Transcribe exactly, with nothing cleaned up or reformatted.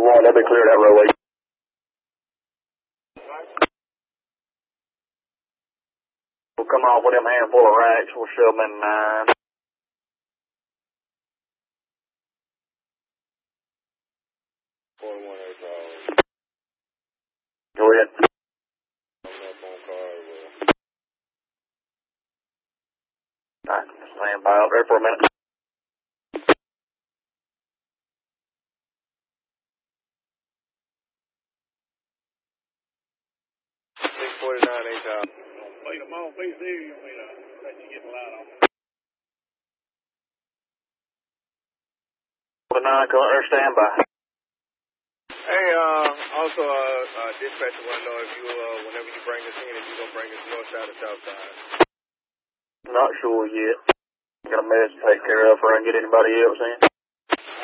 one, that'll be clear that roadway. We'll come off with them handful of racks, we'll shove them in nine. forty-one eight dollars. Go ahead. I'm up on Cardwell. Alright, stand by out there for a minute. six forty-nine eight dollars. Wait a moment, please, there. You want me to let you get the light on? nine, come there, stand by. Hey, uh, also, uh, uh, dispatcher want to know if you, uh, whenever you bring us in, if you're going to bring us north side or south side. Not sure yet. Got a mess to take care of before I can get anybody else in.